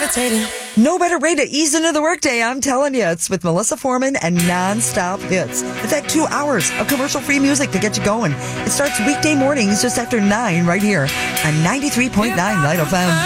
levitating. No better way to ease into the workday, I'm telling you. It's with Melissa Foreman and non-stop hits. In fact, 2 hours of commercial-free music to get you going. It starts weekday mornings just after 9 right here on 93.9 Light FM.